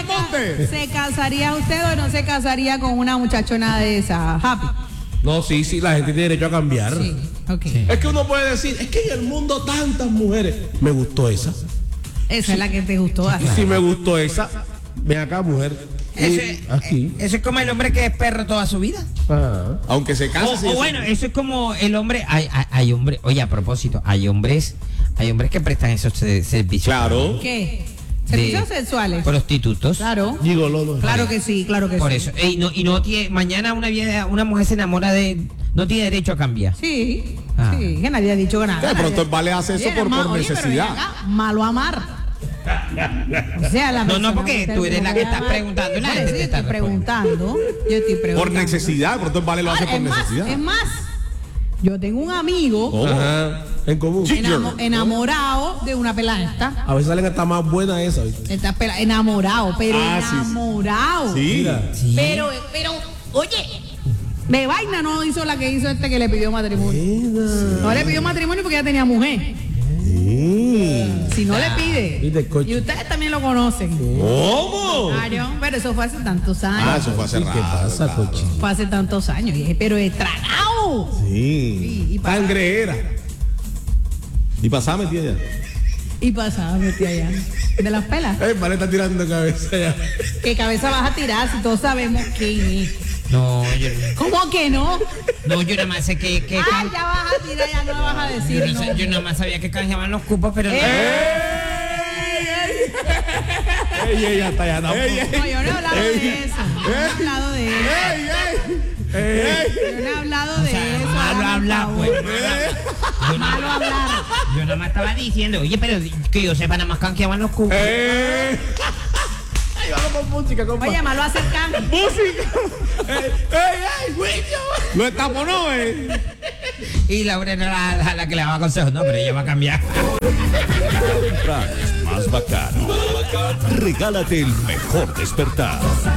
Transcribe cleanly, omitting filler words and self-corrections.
Almonte. ¿Se casaría usted o no se casaría con una muchachona de esa? Happy. No, sí, la gente tiene derecho a cambiar. Sí, ok. Sí. Es que uno puede decir, es que en el mundo tantas mujeres. Me gustó esa. Esa es la que te gustó. Y si me gustó esa, ven acá, mujer. Aquí. Eso es como el hombre que es perro toda su vida. Ajá. Aunque se case. O bueno, eso es como el hombre. Hay hombres, oye, a propósito, hay hombres que prestan esos servicios. Claro. ¿Qué? ¿Servicios sexuales? Prostitutos. Claro. Gigoló. Claro que sí, claro que Por sí. eso. Y no tiene, mañana una mujer se enamora no tiene derecho a cambiar. Sí, Ah. sí, que nadie ha dicho nada. De pronto el vale hace eso Oye, por oye, pero necesidad. ven acá, malo amar. O sea, la No, persona porque que tú eres la que está amar. preguntando y la Por gente eso te yo está estoy preguntando. Yo estoy preguntando. Por necesidad, de pronto el vale lo hace Ahora, por necesidad. Es más, yo tengo un amigo Ajá. En común. enamorado de una pelada. A veces salen hasta más buenas esas. ¿viste? Enamorado, pero Sí. enamorado. Sí. Sí. Pero, oye, de vaina no hizo la que hizo este que le pidió matrimonio. No le pidió matrimonio porque ya tenía mujer. Si no le pide. ¿Viste, coche? Y ustedes también lo conocen. ¿Cómo? Claro, pero eso fue hace tantos años. Ah, eso fue hace rato. ¿Qué pasa, claro. coche? Fue hace tantos años. Y dije, pero es tragado. Sí. Y para- Cangreera. Y pasaba metida ya. Y pasaba metida allá. De las pelas. Vale está tirando cabeza ya. ¿Qué cabeza vas a tirar si todos sabemos quién es? No, ¿Cómo que no? yo nada más sé que Ay, ya vas a tirar, ya no vas a decir. yo, no sé, yo nada más sabía que canjeaban los cupos, pero no. Ey, hasta allá tampoco. No, yo no he hablado de eso. Yo no he hablado de eso. Yo no he hablado de eso. Malo hágame el hablar, favor. pues. Malo hablar. Yo nada más estaba diciendo, oye, pero que yo sepa, nada más canjeaban los cupos. Ay, vamos con música, compa. Oye, malo hacer cambio. Lo estaponó, Y Laura era la que le daba consejos, no, pero ella va a cambiar. Más bacano. Regálate el mejor despertar.